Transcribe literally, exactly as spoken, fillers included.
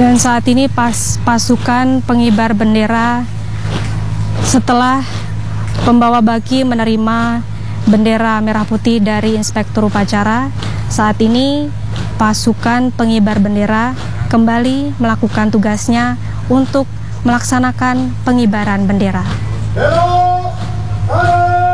Dan saat ini pas pasukan pengibar bendera setelah pembawa baki menerima bendera merah putih dari Inspektur Upacara, saat ini pasukan pengibar bendera kembali melakukan tugasnya untuk melaksanakan pengibaran bendera. Hello. Hello.